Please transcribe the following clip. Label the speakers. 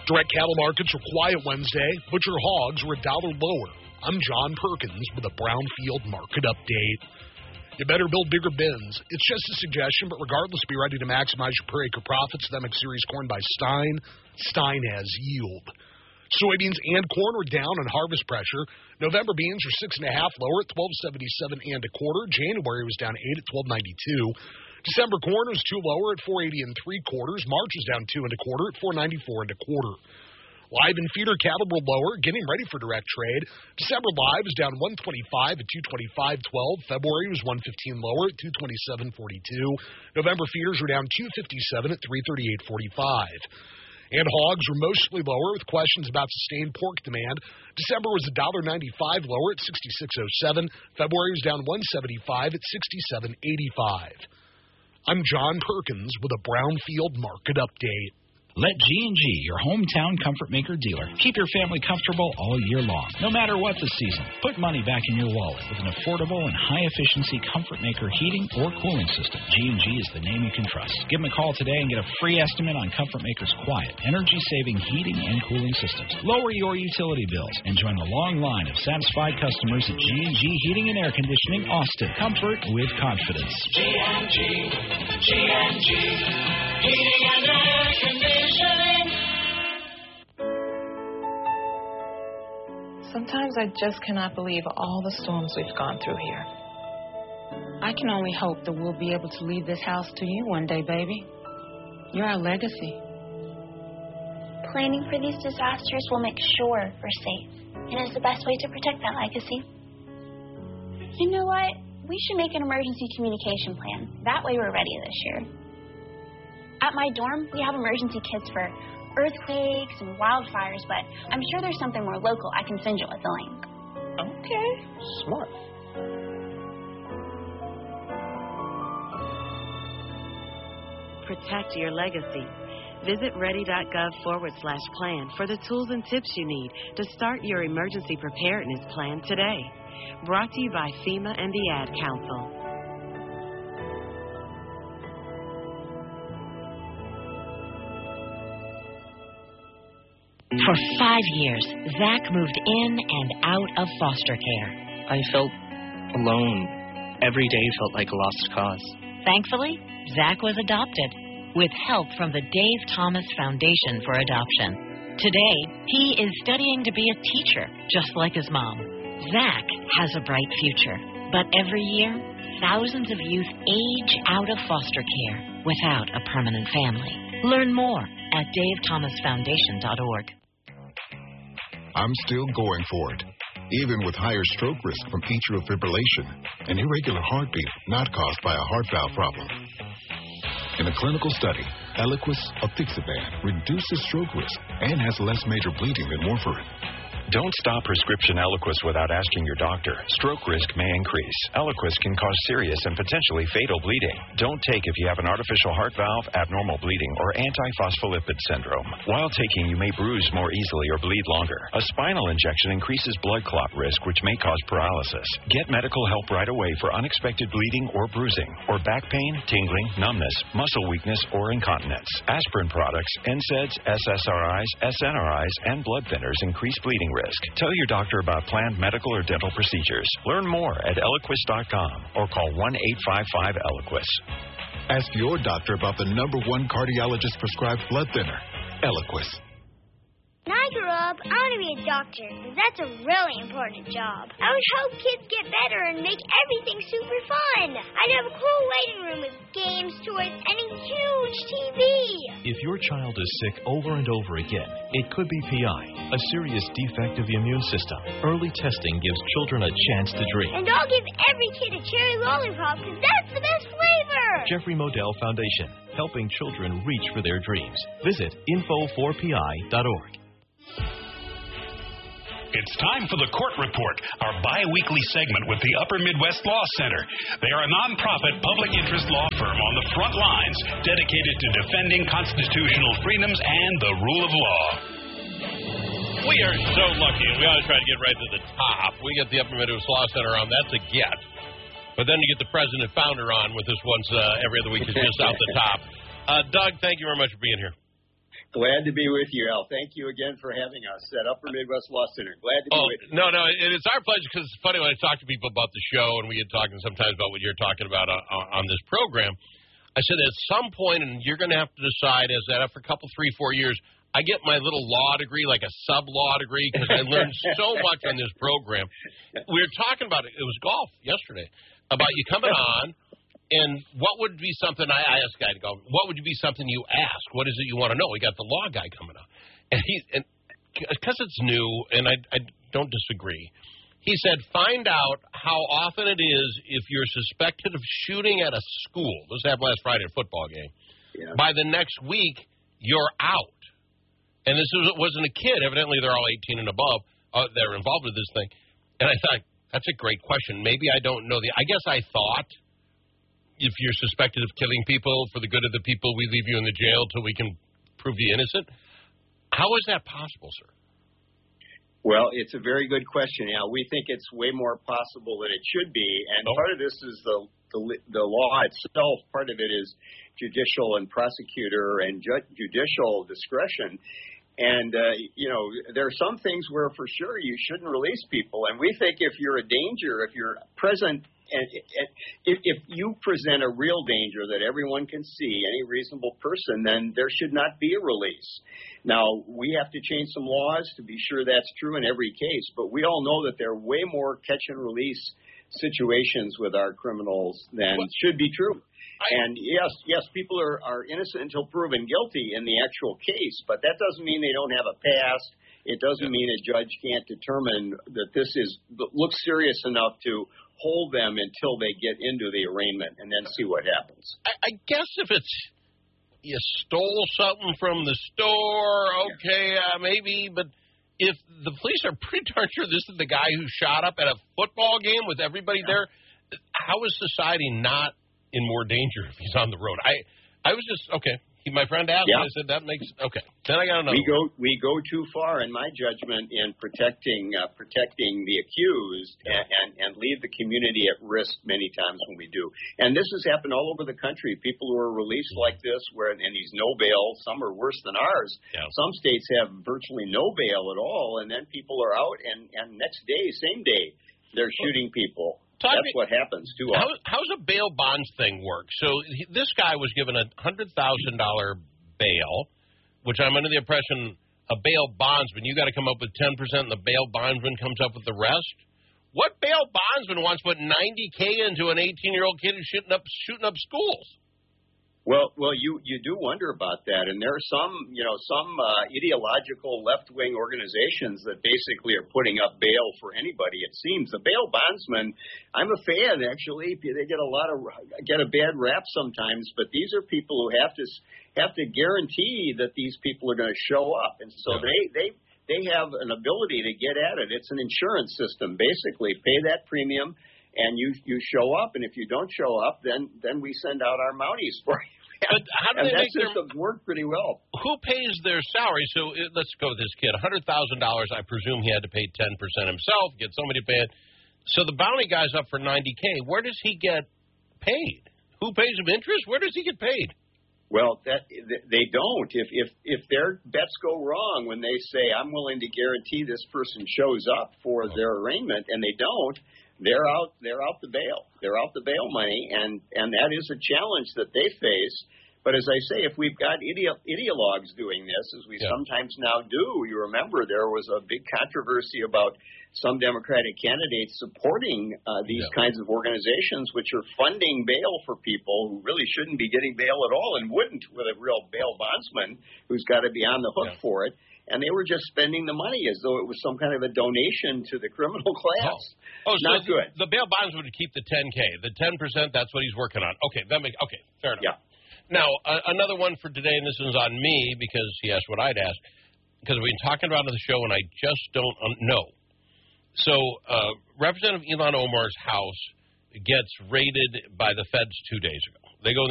Speaker 1: Direct cattle markets are quiet Wednesday. Butcher hogs were $1 lower. I'm John Perkins with a Brownfield market update. You better build bigger bins. It's just a suggestion, but regardless, be ready to maximize your per acre profits. Demic Series corn by Stein. Stein has yield. Soybeans and corn were down on harvest pressure. November beans are 6.5 lower at 12.77 and a quarter. January was down 8 at 12.92. December corn was 2 lower at 4.80 3/4. March was down 2 1/4 at 4.94 1/4. Live and feeder cattle were lower, getting ready for direct trade. December live was down 125 at 225.12. February was 115 lower at 227.42. November feeders were down 257 at 338.45. And hogs were mostly lower with questions about sustained pork demand. December was $1.95 lower at 66.07. February was down 175 at 67.85. I'm John Perkins with a Brownfield market update.
Speaker 2: Let G&G, your hometown comfort maker dealer, keep your family comfortable all year long, no matter what the season. Put money back in your wallet with an affordable and high-efficiency comfort maker heating or cooling system. G&G is the name you can trust. Give them a call today and get a free estimate on Comfort Maker's quiet, energy-saving heating and cooling systems. Lower your utility bills and join a long line of satisfied customers at G&G Heating and Air Conditioning, Austin. Comfort with confidence.
Speaker 3: G&G, Heating and Air Conditioning.
Speaker 4: Sometimes I just cannot believe all the storms we've gone through here.
Speaker 5: I can only hope that we'll be able to leave this house to you one day, baby. You're our legacy.
Speaker 6: Planning for these disasters will make sure we're safe, and is the best way to protect that legacy. You know what? We should make an emergency communication plan. That way we're ready this year. At my dorm, we have emergency kits for earthquakes and wildfires, but I'm sure there's something more local I can send you with the link.
Speaker 5: Okay.
Speaker 7: Smart.
Speaker 8: Protect your legacy. Visit ready.gov/plan for the tools and tips you need to start your emergency preparedness plan today. Brought to you by FEMA and the Ad Council.
Speaker 9: For 5 years, Zach moved in and out of foster care.
Speaker 10: I felt alone. Every day felt like a lost cause.
Speaker 9: Thankfully, Zach was adopted with help from the Dave Thomas Foundation for Adoption. Today, he is studying to be a teacher, just like his mom. Zach has a bright future, but every year, thousands of youth age out of foster care without a permanent family. Learn more at davethomasfoundation.org.
Speaker 11: I'm still going for it, even with higher stroke risk from atrial fibrillation, an irregular heartbeat not caused by a heart valve problem. In a clinical study, Eliquis apixaban reduces stroke risk and has less major bleeding than warfarin.
Speaker 12: Don't stop prescription Eliquis without asking your doctor. Stroke risk may increase. Eliquis can cause serious and potentially fatal bleeding. Don't take if you have an artificial heart valve, abnormal bleeding, or antiphospholipid syndrome. While taking, you may bruise more easily or bleed longer. A spinal injection increases blood clot risk, which may cause paralysis. Get medical help right away for unexpected bleeding or bruising, or back pain, tingling, numbness, muscle weakness, or incontinence. Aspirin products, NSAIDs, SSRIs, SNRIs, and blood thinners increase bleeding risk. Tell your doctor about planned medical or dental procedures. Learn more at Eliquis.com or call 1-855-ELIQUIS.
Speaker 11: Ask your doctor about the #1 cardiologist prescribed blood thinner, Eliquis.
Speaker 13: When I grow up, I want to be a doctor, because that's a really important job. I would help kids get better and make everything super fun. I'd have a cool waiting room with games, toys, and a huge TV.
Speaker 14: If your child is sick over and over again, it could be PI, a serious defect of the immune system. Early testing gives children a chance to dream.
Speaker 13: And I'll give every kid a cherry lollipop, because that's the best flavor.
Speaker 14: Jeffrey Modell Foundation, helping children reach for their dreams. Visit info4pi.org.
Speaker 15: It's time for the Court Report, our bi-weekly segment with the Upper Midwest Law Center. They are a nonprofit public interest law firm on the front lines dedicated to defending constitutional freedoms and the rule of law.
Speaker 16: We are so lucky, and we always try to get right to the top. We get the Upper Midwest Law Center on, that's a get. But then to get the president founder on with us once every other week is just out the top. Doug, thank you very much for being here.
Speaker 7: Glad to be with you, Al. Thank you again for having us at Upper Midwest Law Center. Glad to be with you.
Speaker 16: No, and it's our pleasure because it's funny when I talk to people about the show, and we get talking sometimes about what you're talking about on this program. I said at some point, and you're going to have to decide, is that after a couple, 3-4 years, I get my little law degree, like a sub-law degree, because I learned so much on this program. We were talking about it. It was golf yesterday, about you coming on. And what would be something, I asked the guy to go, what would be something you ask? What is it you want to know? We got the law guy coming up. And because it's new, and I don't disagree, he said, find out how often it is if you're suspected of shooting at a school. This happened last Friday at a football game. Yeah. By the next week, you're out. And this wasn't a kid. Evidently, they're all 18 and above that are involved with this thing. And I thought, that's a great question. Maybe I don't know I guess I thought, if you're suspected of killing people for the good of the people, we leave you in the jail till we can prove you innocent. How is that possible, sir?
Speaker 7: Well, it's a very good question, Al. We think it's way more possible than it should be, and part of this is the law itself. Part of it is judicial and prosecutor and judicial discretion. And, there are some things where for sure you shouldn't release people. And we think if you're a danger, if you're present, and if you present a real danger that everyone can see, any reasonable person, then there should not be a release. Now, we have to change some laws to be sure that's true in every case, but we all know that there are way more catch-and-release situations with our criminals than should be true. And, yes, people are innocent until proven guilty in the actual case, but that doesn't mean they don't have a past. It doesn't mean a judge can't determine that this looks serious enough to hold them until they get into the arraignment and then see what happens.
Speaker 16: I guess if it's you stole something from the store, okay, maybe, but if the police are pretty darn sure this is the guy who shot up at a football game with everybody there, how is society not in more danger if he's on the road? I was just, okay. My friend asked me, I said, that makes, okay. Then I got another
Speaker 7: We go too far, in my judgment, in protecting the accused and leave the community at risk many times when we do. And this has happened all over the country. People who are released like this, and these no bail, some are worse than ours. Yeah. Some states have virtually no bail at all, and then people are out, and next day, same day, they're shooting people. That's what happens too often.
Speaker 16: How's a bail bonds thing work? So this guy was given a $100,000 bail, which I'm under the impression a bail bondsman, you got to come up with 10%, and the bail bondsman comes up with the rest. What bail bondsman wants to put $90K into an 18-year-old kid who's shooting up schools?
Speaker 7: Well, you do wonder about that, and there are some ideological left-wing organizations that basically are putting up bail for anybody. It seems the bail bondsmen, I'm a fan actually. They get a bad rap sometimes, but these are people who have to guarantee that these people are going to show up, and so they have an ability to get at it. It's an insurance system, basically. Pay that premium. And you show up, and if you don't show up, then we send out our Mounties for you.
Speaker 16: But how do they make
Speaker 7: that system work pretty well?
Speaker 16: Who pays their salary? So let's go with this kid. $100,000, I presume he had to pay 10% himself, get somebody to pay it. So the bounty guy's up for $90K. Where does he get paid? Who pays him interest? Where does he get paid?
Speaker 7: Well, they don't. If their bets go wrong when they say, I'm willing to guarantee this person shows up for their arraignment, and they don't, they're out the bail. They're out the bail money, and that is a challenge that they face. But as I say, if we've got ideologues doing this, as we sometimes now do, you remember there was a big controversy about some Democratic candidates supporting these kinds of organizations which are funding bail for people who really shouldn't be getting bail at all and wouldn't with a real bail bondsman who's got to be on the hook for it. And they were just spending the money as though it was some kind of a donation to the criminal class.
Speaker 16: Oh,
Speaker 7: not
Speaker 16: so
Speaker 7: good.
Speaker 16: The bail bondsman would keep the 10K. The 10%, that's what he's working on. Okay, fair enough.
Speaker 7: Yeah.
Speaker 16: Now, another one for today, and this one's on me because he asked what I'd ask, because we've been talking about it on the show, and I just don't know. So Representative Ilhan Omar's house gets raided by the feds 2 days ago. They go